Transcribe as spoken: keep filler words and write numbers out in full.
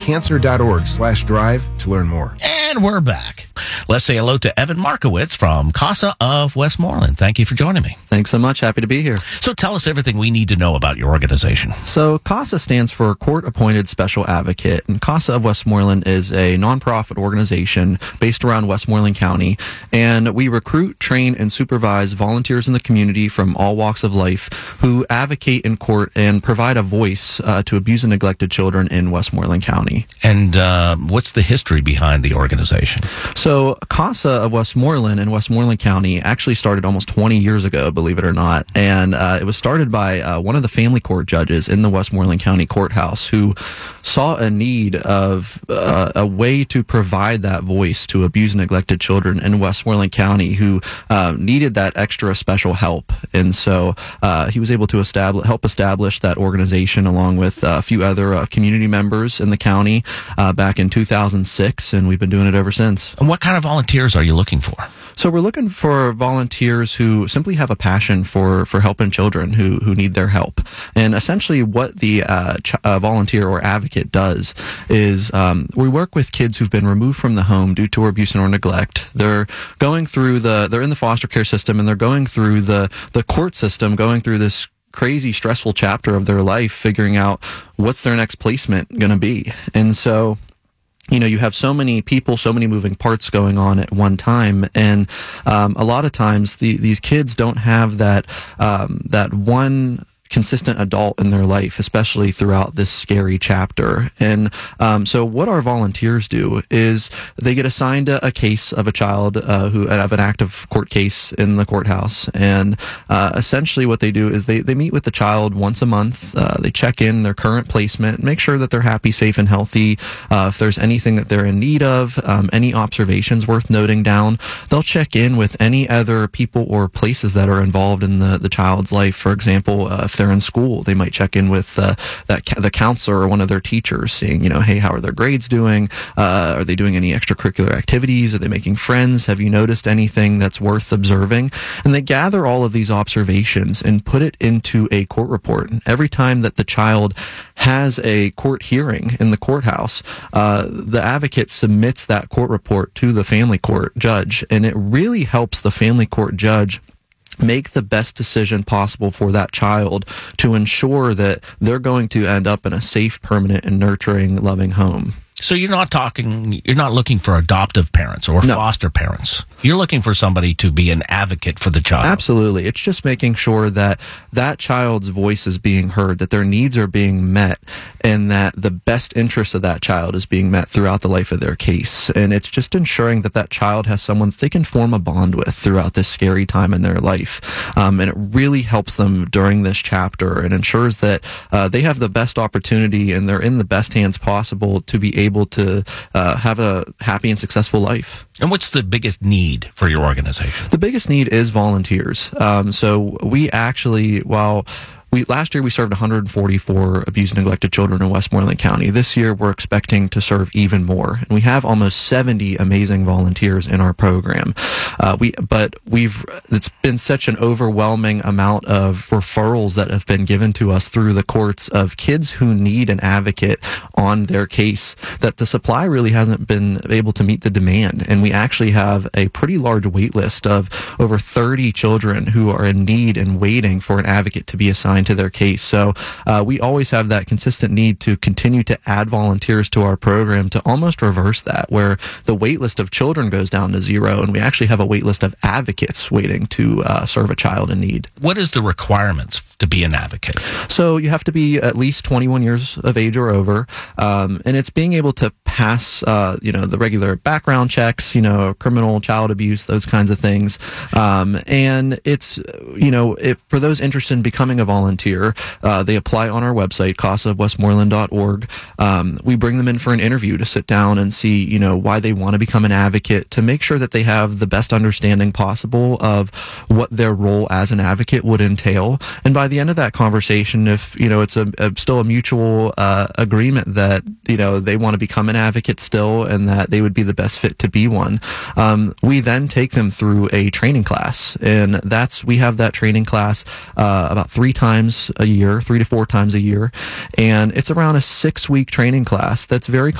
cancer.org slash drive to learn more. And we're back. Let's say hello to Evan Markowitz from CASA of Westmoreland. Thank you for joining me. Thanks so much. Happy to be here. So tell us everything we need to know about your organization. So CASA stands for Court Appointed Special Advocate, and CASA of Westmoreland is a nonprofit organization based around Westmoreland County, and we recruit, train, and supervise volunteers in the community from all walks of life who advocate in court and provide a voice uh, to abused and neglected children in Westmoreland County. And uh, what's the history behind the organization? So CASA of Westmoreland in Westmoreland County actually started almost twenty years ago, believe it or not. And uh, it was started by uh, one of the family court judges in the Westmoreland County Courthouse who saw a need of uh, a way to provide that voice to abused and neglected children in Westmoreland County who uh, needed that extra special help. And so uh, he was able to establish, help establish that organization along with uh, a few other uh, community members in the county uh, back in two thousand six, and we've been doing it ever since. And what kind of volunteers are you looking for? So we're looking for volunteers who simply have a passion for, for helping children who, who need their help. And essentially what the uh, ch- uh, volunteer or advocate does is um, we work with kids who've been removed from the home due to abuse or neglect. They're going through the, they're in the foster care system, and they're going through the, the court system, going through this crazy, stressful chapter of their life, figuring out what's their next placement going to be. And so you know, you have so many people, so many moving parts going on at one time, and um, a lot of times the, these kids don't have that um, that one consistent adult in their life, especially throughout this scary chapter. And um, so what our volunteers do is they get assigned a, a case of a child uh, who have an active court case in the courthouse. And uh, essentially what they do is they, they meet with the child once a month. Uh, they check in their current placement, make sure that they're happy, safe, and healthy. Uh, if there's anything that they're in need of, um, any observations worth noting down, they'll check in with any other people or places that are involved in the, the child's life. For example, uh, if they're in school, they might check in with uh, that the counselor or one of their teachers, saying, you know, hey, how are their grades doing? Uh, are they doing any extracurricular activities? Are they making friends? Have you noticed anything that's worth observing? And they gather all of these observations and put it into a court report. And every time that the child has a court hearing in the courthouse, uh, the advocate submits that court report to the family court judge, and it really helps the family court judge make the best decision possible for that child to ensure that they're going to end up in a safe, permanent, and nurturing, loving home. So you're not talking, you're not looking for adoptive parents or No. foster parents. You're looking for somebody to be an advocate for the child. Absolutely. It's just making sure that that child's voice is being heard, that their needs are being met, and that the best interest of that child is being met throughout the life of their case. And it's just ensuring that that child has someone that they can form a bond with throughout this scary time in their life. Um, and it really helps them during this chapter and ensures that uh, they have the best opportunity and they're in the best hands possible to be able to uh, have a happy and successful life. And what's the biggest need for your organization? The biggest need is volunteers. Um, so we actually, while we last year we served one hundred forty-four abused and neglected children in Westmoreland County. This year we're expecting to serve even more, and we have almost seventy amazing volunteers in our program. Uh, we, but we've it's been such an overwhelming amount of referrals that have been given to us through the courts of kids who need an advocate on their case that the supply really hasn't been able to meet the demand, and we actually have a pretty large wait list of over thirty children who are in need and waiting for an advocate to be assigned to their case. So uh, we always have that consistent need to continue to add volunteers to our program to almost reverse that, where the wait list of children goes down to zero, and we actually have a wait list of advocates waiting to uh, serve a child in need. What is the requirements to be an advocate? So you have to be at least twenty-one years of age or over, um, and it's being able to pass, uh, you know, the regular background checks, you know, criminal, child abuse, those kinds of things. Um, and it's, you know, if, for those interested in becoming a volunteer, uh, they apply on our website, casa of westmoreland dot org. Um, we bring them in for an interview to sit down and see, you know, why they want to become an advocate, to make sure that they have the best understanding possible of what their role as an advocate would entail. And by the end of that conversation, if, you know, it's a, a still a mutual uh, agreement that, you know, they want to become an advocate still and that they would be the best fit to be one, um, we then take them through a training class. And that's, we have that training class uh, about three times a year, three to four times a year. And it's around a six week training class that's very